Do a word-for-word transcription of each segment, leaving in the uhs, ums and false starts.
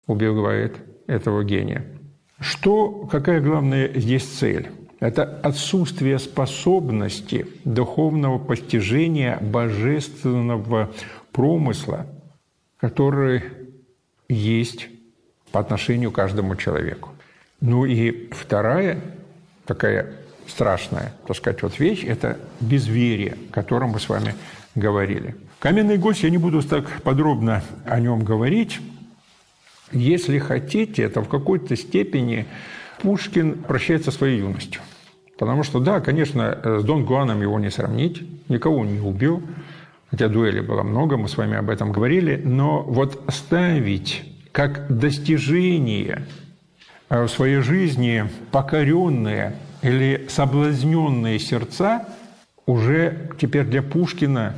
убивает этого гения. Что, какая главная здесь цель? Это отсутствие способности духовного постижения божественного промысла, который есть по отношению к каждому человеку. Ну и вторая такая страшная, так сказать, вот вещь – это безверие, о котором мы с вами говорили. «Каменный гость», я не буду так подробно о нем говорить. Если хотите, это в какой-то степени Пушкин прощается со своей юностью. Потому что, да, конечно, с Дон Гуаном его не сравнить, никого не убил, хотя дуэлей было много, мы с вами об этом говорили, но вот ставить как достижение в своей жизни покоренные или соблазненные сердца уже теперь для Пушкина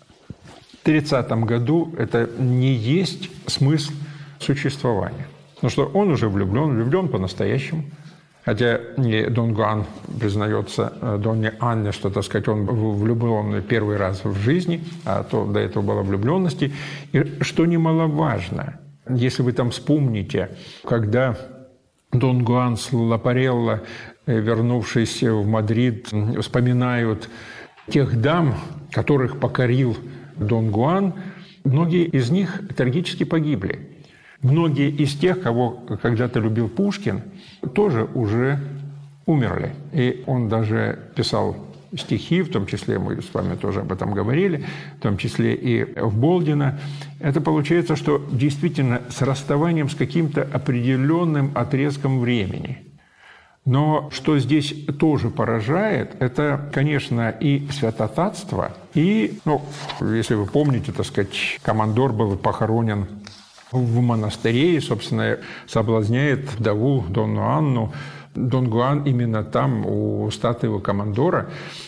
в тридцатом году это не есть смысл существования. Потому что он уже влюблен, влюблен по-настоящему. Хотя не Дон Гуан признается Донне Анне, что, так сказать, он влюблен первый раз в жизни, а то до этого было влюбленности. И что немаловажно, если вы там вспомните, когда Дон Гуан с Лапарелло, вернувшись в Мадрид, вспоминают тех дам, которых покорил Дон Гуан, многие из них трагически погибли. Многие из тех, кого когда-то любил Пушкин, тоже уже умерли. И он даже писал стихи, в том числе, мы с вами тоже об этом говорили, в том числе и в Болдина. Это получается, что действительно с расставанием с каким-то определенным отрезком времени. Но что здесь тоже поражает, это, конечно, и святотатство, и, ну, если вы помните, так сказать, командор был похоронен в монастыре и, собственно, соблазняет вдову Донну Анну. Дон Гуан именно там, у статуи командора.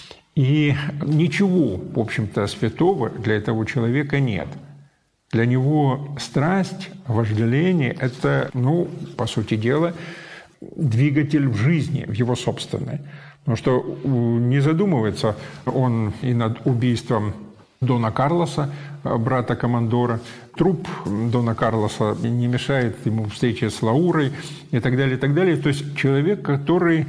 И ничего, в общем-то, святого для этого человека нет. Для него страсть, вожделение – это, ну, по сути дела, двигатель в жизни, в его собственной. Потому что не задумывается он и над убийством Дона Карлоса, брата командора. Труп Дона Карлоса не мешает ему встрече с Лаурой и так далее, и так далее. То есть человек, который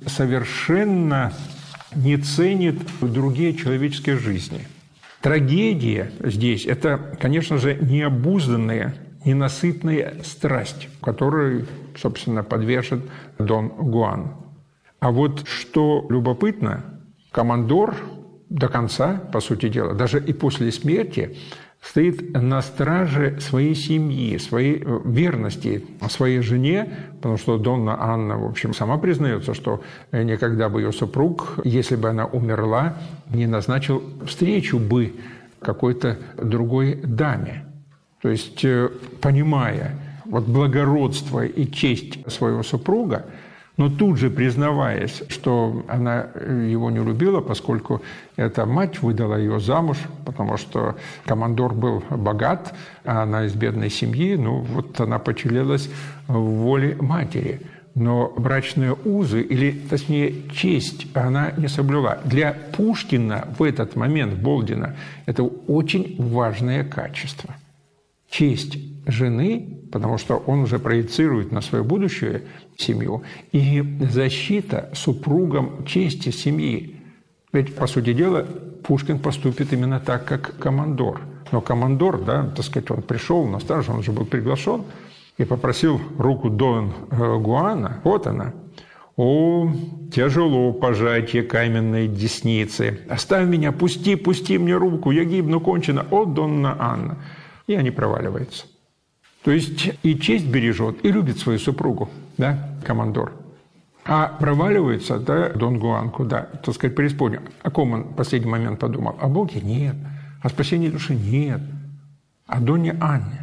совершенно не ценит другие человеческие жизни. Трагедия здесь – это, конечно же, необузданная, ненасытная страсть, которой, собственно, подвержен Дон Гуан. А вот что любопытно, командор до конца, по сути дела, даже и после смерти, стоит на страже своей семьи, своей верности своей жене, потому что Донна Анна, в общем, сама признается, что никогда бы ее супруг, если бы она умерла, не назначил встречу бы какой-то другой даме. То есть, понимая вот благородство и честь своего супруга, но тут же признаваясь, что она его не любила, поскольку эта мать выдала ее замуж, потому что командор был богат, а она из бедной семьи, ну вот она подчинилась воле матери. Но брачные узы, или, точнее, честь она не соблюла. Для Пушкина в этот момент, Болдина, это очень важное качество. Честь жены, потому что он уже проецирует на свою будущую семью, и защита супругам чести семьи. Ведь, по сути дела, Пушкин поступит именно так, как командор. Но командор, да, так сказать, он пришел на стражу, он же был приглашен, и попросил руку Дон Гуана. Вот она. «О, тяжело пожатие каменной десницы. Оставь меня, пусти, пусти мне руку, я гибну кончено. О, Донна Анна». И они проваливаются. То есть и честь бережет, и любит свою супругу, да, командор. А проваливается, да, Дон Гуан куда? Так сказать, преисподнюю. О ком он в последний момент подумал? О Боге? Нет. О спасении души? Нет. О Донне Анне.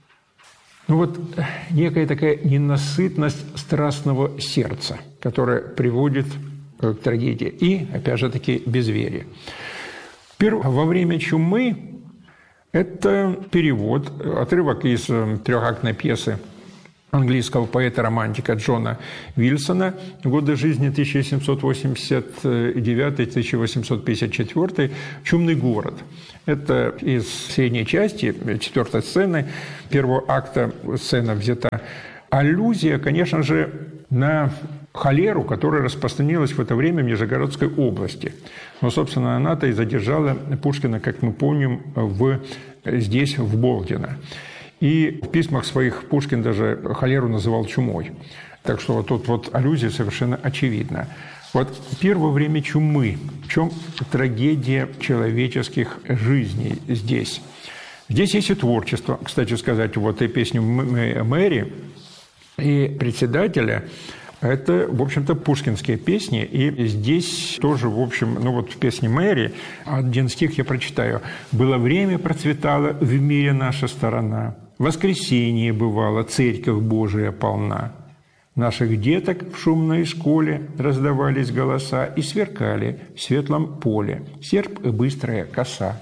Ну вот некая такая ненасытность страстного сердца, которая приводит к трагедии. И, опять же таки, безверие. Во время чумы это перевод, отрывок из трехактной пьесы английского поэта-романтика Джона Вильсона, годы жизни тысяча семьсот восемьдесят девятый — тысяча восемьсот пятьдесят четвёртый, «Чумный город». Это из средней части, четвертой сцены, первого акта сцена взята. Аллюзия, конечно же, на холеру, которая распространилась в это время в Нижегородской области. Но, собственно, она-то и задержала Пушкина, как мы помним, в, здесь, в Болдино. И в письмах своих Пушкин даже холеру называл чумой. Так что вот тут вот аллюзия совершенно очевидна. Вот первое время чумы. В чем трагедия человеческих жизней здесь? Здесь есть и творчество. Кстати сказать, вот и песню «Мэри» и «Председателя» – это, в общем-то, пушкинские песни. И здесь тоже, в общем, ну вот в песне «Мэри» один стих я прочитаю. «Было время, процветала в мире наша сторона. Воскресенье бывало, церковь Божия полна. Наших деток в шумной школе раздавались голоса и сверкали в светлом поле серп и быстрая коса».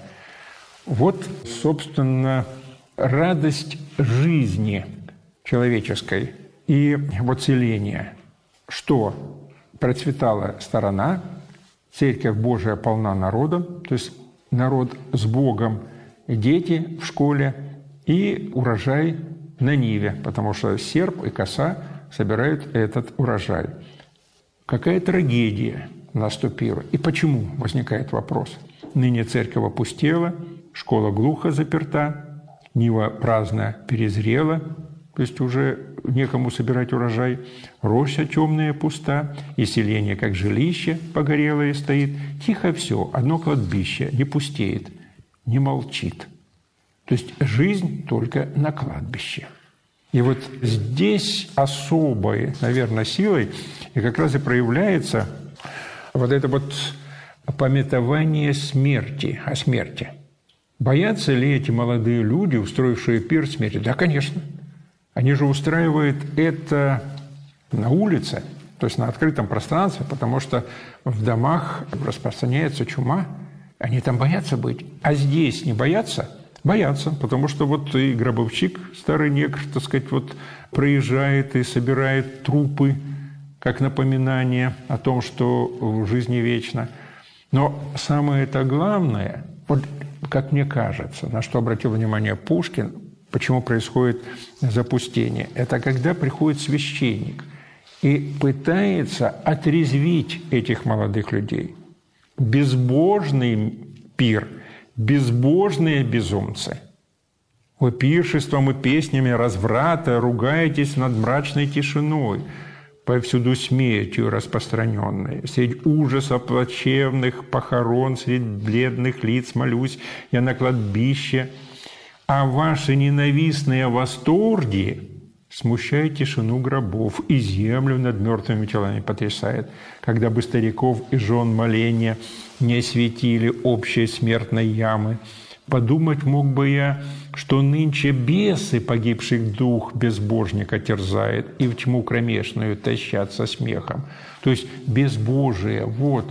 Вот, собственно, радость жизни человеческой и вот селения. Что процветала сторона, церковь Божия полна народом, то есть народ с Богом, дети в школе и урожай на ниве, потому что серп и коса собирают этот урожай. Какая трагедия наступила? И почему, возникает вопрос. Ныне церковь опустела, школа глухо заперта, нива праздно перезрела, то есть уже некому собирать урожай, роща темная пуста, и селение, как жилище погорелое стоит. Тихо все, одно кладбище не пустеет, не молчит. То есть жизнь только на кладбище. И вот здесь особой, наверное, силой и как раз и проявляется вот это вот памятование смерти, о смерти. Боятся ли эти молодые люди, устроившие пир смерти? Да, конечно. Они же устраивают это на улице, то есть на открытом пространстве, потому что в домах распространяется чума. Они там боятся быть. А здесь не боятся? Боятся, потому что вот и гробовщик, старый негр, так сказать, вот проезжает и собирает трупы, как напоминание о том, что в жизни вечно. Но самое-то главное, вот как мне кажется, на что обратил внимание Пушкин, почему происходит запустение, это когда приходит священник и пытается отрезвить этих молодых людей. Безбожный пир, безбожные безумцы. Вы пиршеством и песнями разврата ругаетесь над мрачной тишиной, повсюду смертью распространенной. Средь ужаса плачевных похорон, средь бледных лиц молюсь я на кладбище, а ваши ненавистные восторги смущают тишину гробов и землю над мертвыми телами потрясает, когда бы стариков и жен моления не осветили общей смертной ямы. Подумать мог бы я, что нынче бесы погибших дух безбожника терзает и в тьму кромешную тащат со смехом. То есть безбожие, вот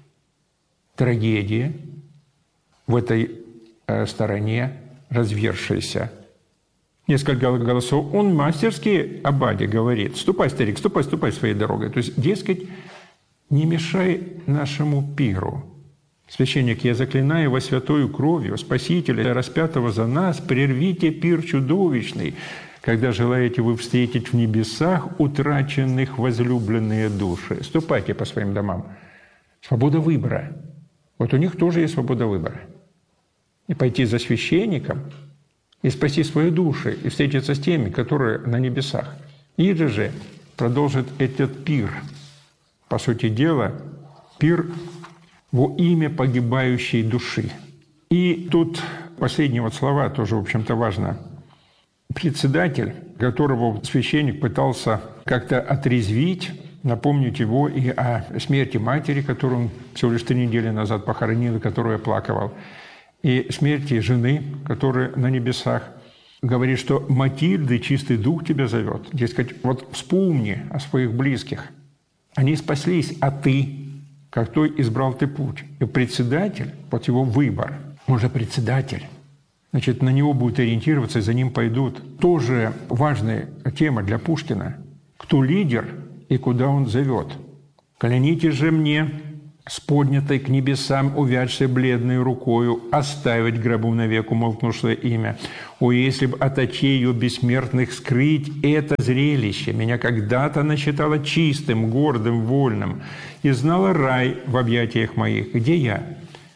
трагедия в этой э, стороне развершаяся. Несколько голосов. Он мастерски Абаде говорит: «Ступай, старик, ступай, ступай своей дорогой». То есть, дескать, не мешай нашему пиру. Священник, я заклинаю во святою кровью Спасителя, распятого за нас, прервите пир чудовищный, когда желаете вы встретить в небесах утраченных возлюбленные души. Ступайте по своим домам. Свобода выбора. Вот у них тоже есть свобода выбора. И пойти за священником, и спасти свои души, и встретиться с теми, которые на небесах. Или же продолжит этот пир. По сути дела, пир во имя погибающей души. И тут последние вот слова тоже, в общем-то, важно. Председатель, которого священник пытался как-то отрезвить, напомнить его и о смерти матери, которую он всего лишь три недели назад похоронил, и которую оплакивал, и смерти жены, которая на небесах, говорит, что Матильды чистый дух тебя зовет. Дескать, вот вспомни о своих близких. Они спаслись, а ты, какой избрал ты путь. И председатель, вот его выбор, он же председатель. значит, на него будут ориентироваться и за ним пойдут. Тоже важная тема для Пушкина. Кто лидер и куда он зовет? «Клянитесь же мне, с поднятой к небесам увядшей бледной рукою, оставить гробу навек умолкнувшее имя. О, если б от очей ее бессмертных скрыть это зрелище, меня когда-то насчитало чистым, гордым, вольным, и знала рай в объятиях моих. Где я?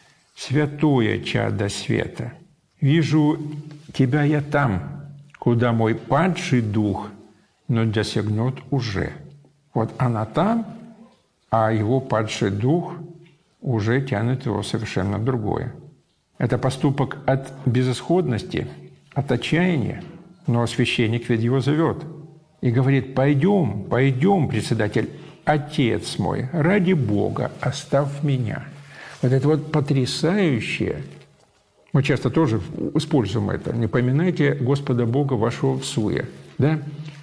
Святое чадо света. Вижу тебя я там, куда мой падший дух, но досягнет уже». Вот она там, а его падший дух уже тянет его совершенно другое. Это поступок от безысходности, от отчаяния, но священник ведь его зовет и говорит: «Пойдем, пойдем, председатель, отец мой, ради Бога, оставь меня». Вот это вот потрясающее. Мы часто тоже используем это. «Не поминайте Господа Бога вашего в суе». Да?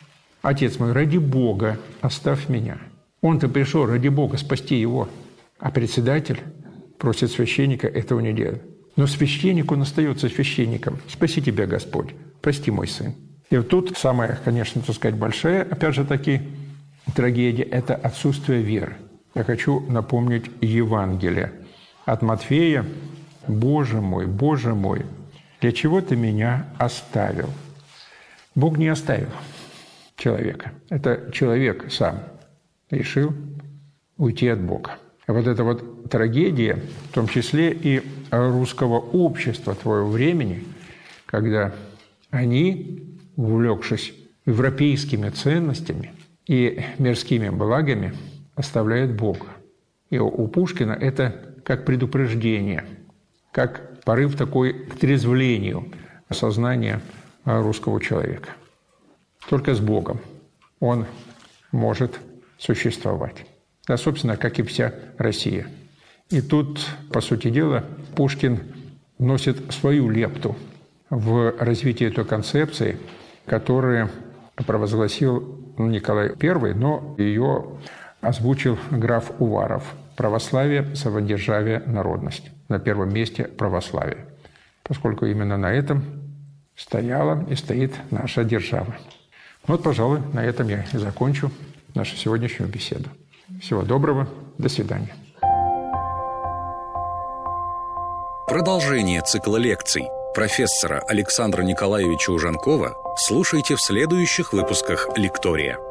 «Отец мой, ради Бога, оставь меня». Он-то пришел ради Бога спасти его, а председатель просит священника этого не делать. Но священник, он остается священником. «Спаси тебя, Господь, прости, мой сын». И вот тут самая, конечно, так сказать, большая, опять же таки, трагедия – это отсутствие веры. Я хочу напомнить Евангелие от Матфея. «Боже мой, Боже мой, для чего ты меня оставил?» Бог не оставил человека. Это человек сам решил уйти от Бога. А вот эта вот трагедия, в том числе и русского общества твоего времени, когда они, увлекшись европейскими ценностями и мирскими благами, оставляют Бога. И у Пушкина это как предупреждение, как порыв такой к трезвлению сознания русского человека. Только с Богом он может существовать. Да, собственно, как и вся Россия. И тут, по сути дела, Пушкин вносит свою лепту в развитие той концепции, которую провозгласил Николай Первый, но ее озвучил граф Уваров. Православие, самодержавие, народность. На первом месте православие. Поскольку именно на этом стояла и стоит наша держава. Вот, пожалуй, на этом я и закончу нашу сегодняшнюю беседу. Всего доброго. До свидания. Продолжение цикла лекций профессора Александра Николаевича Ужанкова слушайте в следующих выпусках «Лектория».